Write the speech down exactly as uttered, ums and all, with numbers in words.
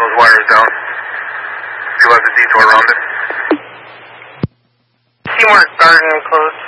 those wires down. You have the detour around it. Seymour Garden closed.